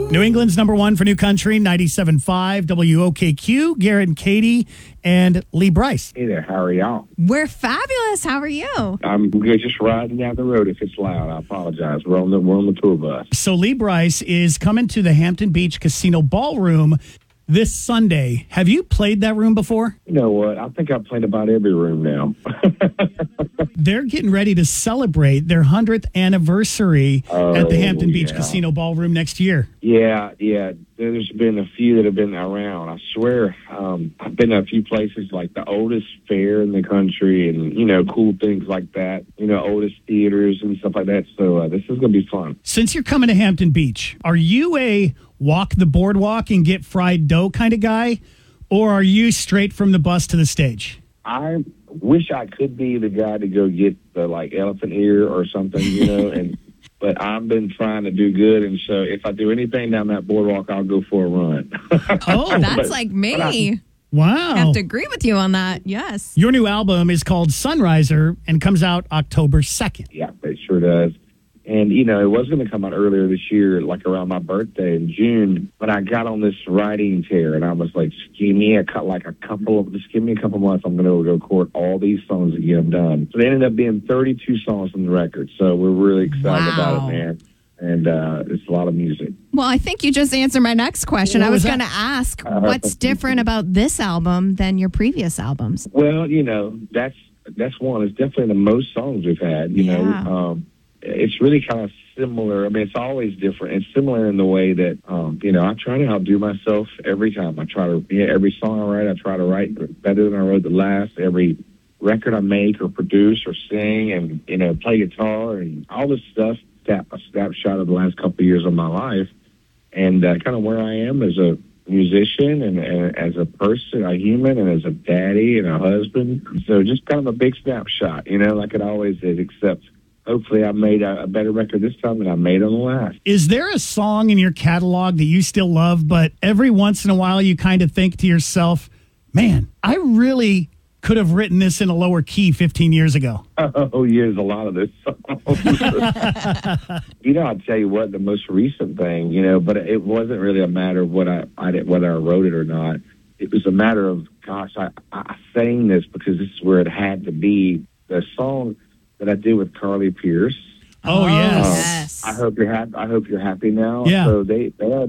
New England's number one for new country, 97.5 WOKQ. Garrett and Katie and Lee Brice. Hey there, how are y'all? We're fabulous. How are you? I'm good, just riding down the road. If it's loud, I apologize. We're on the tour bus. So Lee Brice is coming to the Hampton Beach Casino Ballroom this Sunday. Have you played that room before? You know what? I think I've played about every room now. They're getting ready to celebrate their 100th anniversary at the Hampton Beach Casino Ballroom next year. Yeah. There's been a few that have been around. I swear, I've been to a few places like the oldest fair in the country and, cool things like that, oldest theaters and stuff like that. So this is going to be fun. Since you're coming to Hampton Beach, are you a walk the boardwalk and get fried dough kind of guy, or are you straight from the bus to the stage? I wish I could be the guy to go get the elephant ear or something, but I've been trying to do good, and so if I do anything down that boardwalk, I'll go for a run. Oh, that's like me. Wow. I have to agree with you on that. Yes. Your new album is called Sunriser and comes out October 2nd. Yeah, it sure does. And, it was going to come out earlier this year, around my birthday in June, but I got on this writing tear, and I was like, give me a couple months. I'm going to record all these songs and get them done. So they ended up being 32 songs on the record. So we're really excited about it, man. And it's a lot of music. Well, I think you just answered my next question. I was going to ask, what's different about this album than your previous albums? Well, that's one. It's definitely the most songs we've had, It's really kind of similar. I mean, it's always different. It's similar in the way that, I try to outdo myself every time. Every song I write, I try to write better than I wrote the last. Every record I make or produce or sing and, play guitar and all this stuff, a snapshot of the last couple of years of my life and kind of where I am as a musician and as a person, a human, and as a daddy and a husband. So just kind of a big snapshot, like it always is, except hopefully I made a better record this time than I made on the last. Is there a song in your catalog that you still love, but every once in a while you kind of think to yourself, man, I really could have written this in a lower key 15 years ago? Oh, there's a lot of this songs. I'll tell you what, the most recent thing, but it wasn't really a matter of whether I wrote it or not. It was a matter of, gosh, I sang this because this is where it had to be. The song that I did with Carly Pearce. Oh, yes. I hope you're happy now. Yeah. So they